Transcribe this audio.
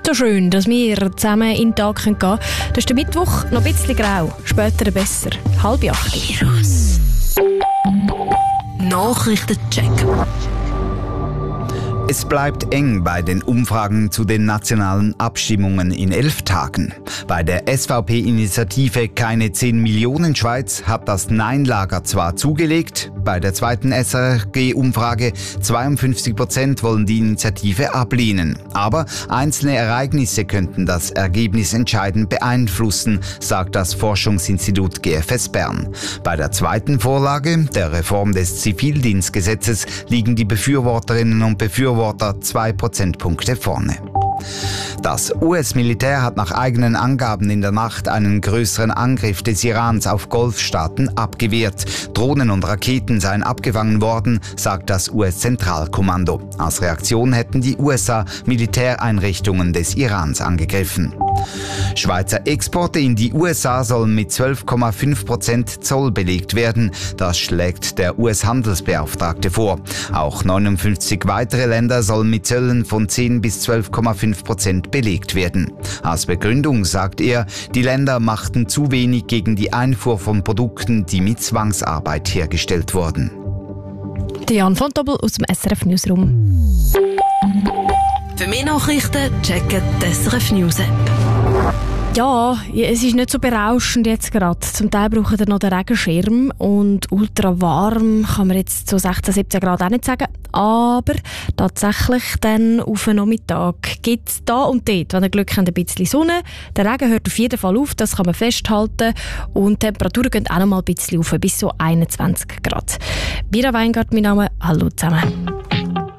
So schön, dass wir zusammen in den Tag gehen können. Das ist der Mittwoch, noch ein bisschen grau, später besser. 7:30. Nachrichtencheck. Es bleibt eng bei den Umfragen zu den nationalen Abstimmungen in 11 Tagen. Bei der SVP-Initiative Keine 10 Millionen Schweiz hat das Nein-Lager zwar zugelegt, bei der zweiten SRG-Umfrage 52% wollen die Initiative ablehnen. Aber einzelne Ereignisse könnten das Ergebnis entscheidend beeinflussen, sagt das Forschungsinstitut GFS Bern. Bei der zweiten Vorlage, der Reform des Zivildienstgesetzes, liegen die Befürworterinnen und Befürworter 2 Prozentpunkte vorne. Das US-Militär hat nach eigenen Angaben in der Nacht einen größeren Angriff des Irans auf Golfstaaten abgewehrt. Drohnen und Raketen seien abgefangen worden, sagt das US-Zentralkommando. Als Reaktion hätten die USA Militäreinrichtungen des Irans angegriffen. Schweizer Exporte in die USA sollen mit 12,5% Zoll belegt werden. Das schlägt der US-Handelsbeauftragte vor. Auch 59 weitere Länder sollen mit Zöllen von 10 bis 12,5% belegt werden. Als Begründung sagt er, die Länder machten zu wenig gegen die Einfuhr von Produkten, die mit Zwangsarbeit hergestellt wurden. Jan von Doppel aus dem SRF Newsroom. Für mehr Nachrichten checken die SRF News App. Ja, es ist nicht so berauschend jetzt gerade. Zum Teil brauchen wir noch den Regenschirm und ultra warm kann man jetzt zu 16, 17 Grad auch nicht sagen. Aber tatsächlich dann auf den Nachmittag gibt es da und dort, wenn ihr Glück habt, ein bisschen Sonne. Der Regen hört auf jeden Fall auf, das kann man festhalten. Und die Temperaturen gehen auch noch mal ein bisschen auf, bis so 21 Grad. Mira Weingart, mein Name. Hallo zusammen.